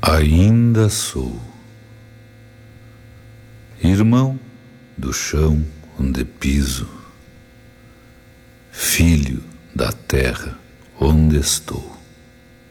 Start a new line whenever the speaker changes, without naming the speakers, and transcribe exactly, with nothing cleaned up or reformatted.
Ainda sou irmão do chão onde piso, filho da terra onde estou.